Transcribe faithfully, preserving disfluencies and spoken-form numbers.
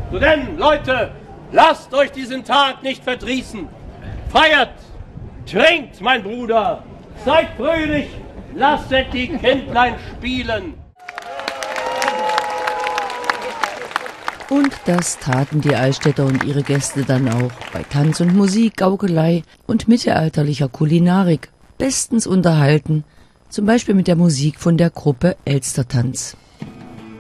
So denn, Leute, lasst euch diesen Tag nicht verdrießen. Feiert, trinkt, mein Bruder, seid fröhlich, lasset die Kindlein spielen. Und das taten die Altstädter und ihre Gäste dann auch bei Tanz und Musik, Gaukelei und mittelalterlicher Kulinarik, bestens unterhalten, zum Beispiel mit der Musik von der Gruppe Elstertanz.